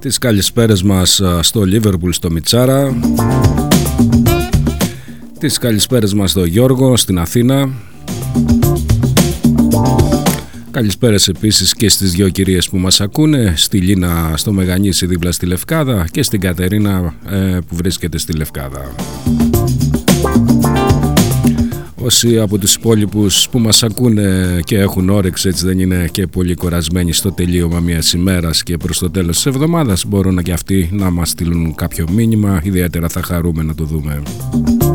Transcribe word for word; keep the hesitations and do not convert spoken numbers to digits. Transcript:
Τις καλησπέρες μας στο Λίβερπουλ, στο Μιτσάρα. Τις καλησπέρες μας στο Γιώργο, στην Αθήνα. Καλησπέρες επίσης και στις δυο κυρίες που μας ακούνε, στη Λίνα στο Μεγανήσι δίπλα στη Λευκάδα και στην Κατερίνα ε, που βρίσκεται στη Λευκάδα. Όσοι από τους υπόλοιπους που μας ακούνε και έχουν όρεξη, έτσι δεν είναι και πολύ κορασμένοι στο τελείωμα μιας ημέρας και προς το τέλος της εβδομάδας, μπορούν και αυτοί να μας στείλουν κάποιο μήνυμα, ιδιαίτερα θα χαρούμε να το δούμε.